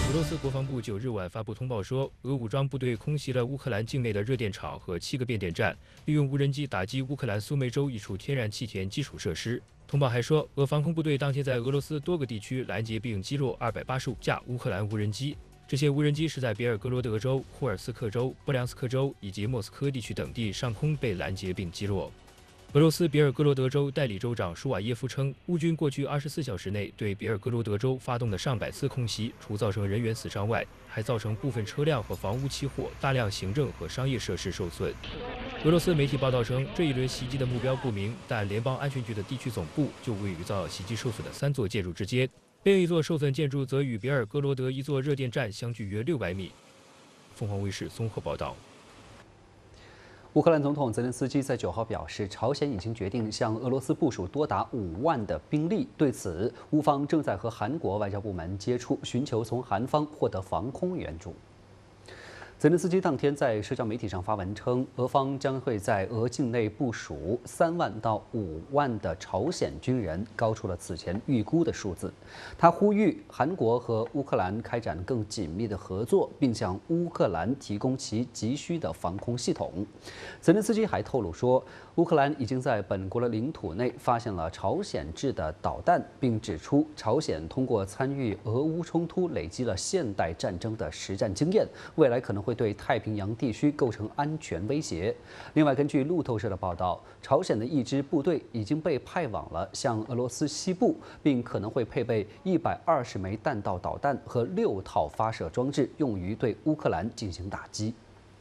俄罗斯国防部9日晚发布通报说，俄武装部队空袭了乌克兰境内的热电厂和7个变电站，利用无人机打击乌克兰苏梅州一处天然气田基础设施。通报还说，俄防空部队当天在俄罗斯多个地区拦截并击落285架乌克兰无人机。这些无人机是在别尔哥罗德州、霍尔斯克州、布良斯克州以及莫斯科地区等地上空被拦截并击落。俄罗斯别尔哥罗德州代理州长舒瓦耶夫称，乌军过去24小时内对别尔哥罗德州发动的上百次空袭，除造成人员死伤外，还造成部分车辆和房屋起火，大量行政和商业设施受损。俄罗斯媒体报道称，这一轮袭击的目标不明，但联邦安全局的地区总部就位于遭袭击受损的3座建筑之间，另一座受损建筑则与别尔哥罗德一座热电站相距约600米。凤凰卫视综合报道。 乌克兰总统泽连斯基在9号表示，朝鲜已经决定向俄罗斯部署多达5万的兵力。对此，乌方正在和韩国外交部门接触，寻求从韩方获得防空援助。泽连斯基当天在社交媒体上发文称，俄方将会在俄境内部署3万到5万的朝鲜军人，高出了此前预估的数字。他呼吁韩国和乌克兰开展更紧密的合作，并向乌克兰提供其急需的防空系统。泽连斯基还透露说，乌克兰已经在本国的领土内发现了朝鲜制的导弹，并指出朝鲜通过参与俄乌冲突累积了现代战争的实战经验，未来可能会对太平洋地区构成安全威胁。另外，根据路透社的报道，朝鲜的一支部队已经被派往了向俄罗斯西部，并可能会配备120枚弹道导弹和6套发射装置，用于对乌克兰进行打击。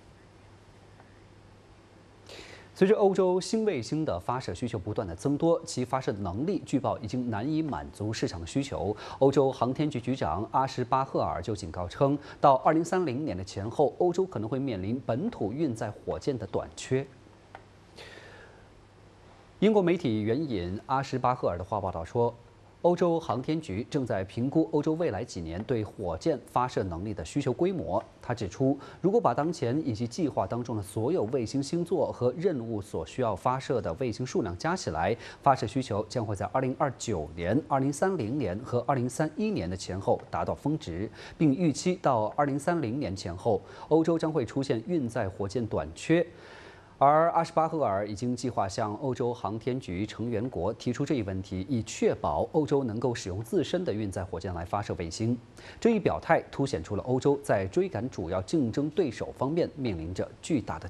随着欧洲新卫星的发射需求不断的增多，其发射的能力据报已经难以满足市场的需求。欧洲航天局局长阿什巴赫尔就警告称，到2030年的前后，欧洲可能会面临本土运载火箭的短缺。英国媒体援引阿什巴赫尔的话报道说，欧洲航天局正在评估欧洲未来几年对火箭发射能力的需求规模。他指出，如果把当前以及计划当中的所有卫星星座和任务所需要发射的卫星数量加起来，发射需求将会在2029年、2030年和2031年的前后达到峰值，并预期到2030年前后，欧洲将会出现运载火箭短缺。而阿什巴赫尔已经计划向欧洲航天局成员国提出这一问题，以确保欧洲能够使用自身的运载火箭来发射卫星。这一表态凸显出了欧洲在追赶主要竞争对手方面面临着巨大的